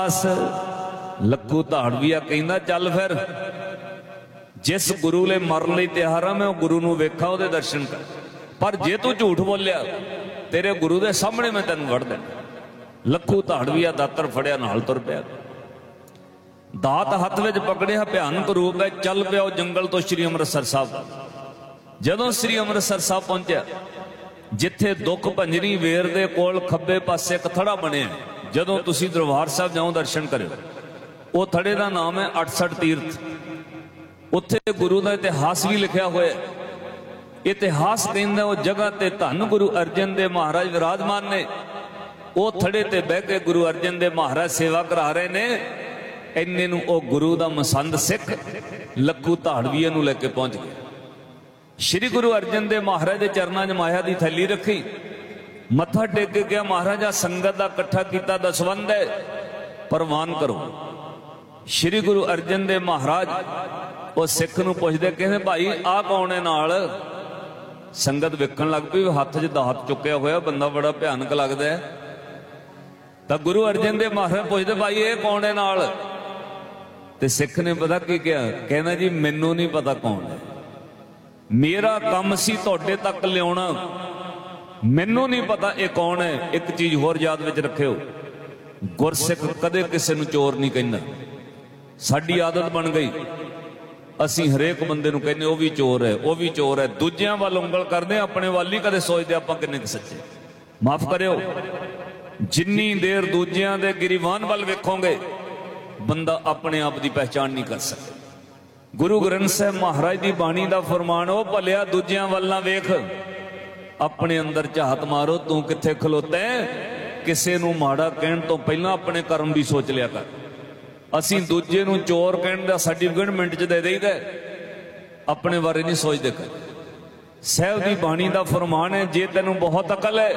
लक्कू धाड़विया कहंदा चल फिर जिस गुरु ले मरन लई तैयार हां मैं गुरु नूं वेखां उहदे दर्शन कर, पर जे तू झूठ बोलिया तेरे गुरु दे सामने मैं तैनूं वड़ देना। लक्कू धाड़विया दातर फड़िया नाल तुर पिया, दात हत्थ विच पकड़िया, भयानक रूप है, चल पिया जंगल तो श्री अमृतसर साहब। जदों श्री अमृतसर साहब पहुंचा जिथे दुख भंजनी वेर दे कोल खब्बे पासे एक थड़ा बने, जदों तुसी दरबार साहब जाओ दर्शन करो, वो थड़े का नाम है 68 तीर्थ। उत्थे गुरु का इतिहास भी लिखा हुआ है। इतिहास कहता वो जगह ते धन गुरु अर्जन देव महाराज विराजमान ने, वो थड़े ते बह के गुरु अर्जन देव महाराज सेवा करा रहे ने। इन्ने नूं ओ गुरु का मसंद सिख लक्कू धाड़विया नूं लेके पहुंच गया। श्री गुरु अर्जन देव महाराज के चरणों च माया की थैली रखी, मत्था टेक के गया, महाराजा संगत का इकट्ठा किया दसवंध है, प्रवान करो। श्री गुरु अर्जन देव महाराज वो सिख नूं पुछदे, कहंदे भाई आ कौन है नाल? संगत वेखण लग पई, हत्थ 'च दात चुक्या होया, बंदा बड़ा भयानक लगदा है। तां गुरु अर्जन देव महाराज पुछदे भाई ये कौन है नाल? ते सिख ने पता की कहा, कहना जी मैनू नहीं पता कौन है, मेरा काम सी तुहाडे तक लियाउणा, मैनू नहीं पता ये कौन है। एक चीज होर याद विच रखियो, गुरसिख कदे किसी नूं चोर नहीं कहंदा। साडी आदत बन गई, असीं हरेक बंदे नूं कहने वो भी चोर है, वो भी चोर है, दूजियां वाल उंगल करदे, अपने वाल ही कदे सोचदे आपां किन्ने क सच्चे। माफ करियो, जिन्नी देर दूजियां दे गिरीवान वाल वेखोगे बंदा अपने आप की पहचान नहीं कर सकता। गुरु ग्रंथ साहिब महाराज की बाणी का फरमान, ओ भलिया दूजियां वाल ना वेख, अपने अंदर झात मारो, तू किथे खलोता है। किसी नूं माड़ा कहण तो पहला अपने कर्म भी सोच लिया कर। असीं दूजे नूं चोर कहण दा सर्टिफिकेट मिंट च दे देईदा, अपने बारे नहीं सोचदे कर। साहिब की बाणी का फरमान है, जे तैनूं बहुत अकल है,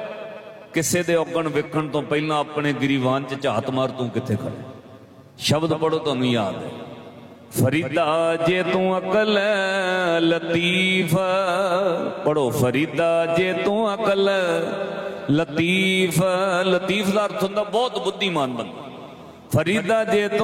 किसी दे औगण वेखण तो पहला अपने गिरीवान च झात मार, तू किथे खड़ा। शब्द पढ़ो तुहानूं याद है, फरीदा जे तू अकल लतीफ, पढ़ो फरीदा जे तू अकल लतीफ। लतीफ का अर्थ होंदा बहुत बुद्धिमान बंदा। फरीदा जे तू